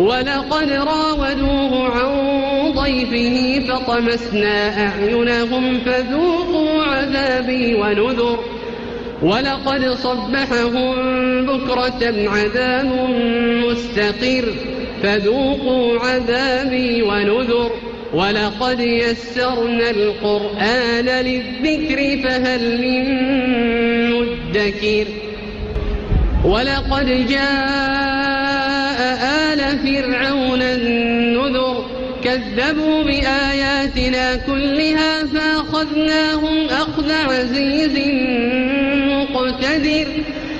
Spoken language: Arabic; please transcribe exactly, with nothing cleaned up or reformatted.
ولقد راودوه عن ضيفه فطمسنا أعينهم فذوقوا عذابي ونذر ولقد صبحهم بكرة عذاب مستقر فذوقوا عذابي ونذر ولقد يسرنا القرآن للذكر فهل من مدكر ولقد جاء آل فرعون النذر كذبوا بآياتنا كلها فأخذناهم أخذ عزيز مقتدر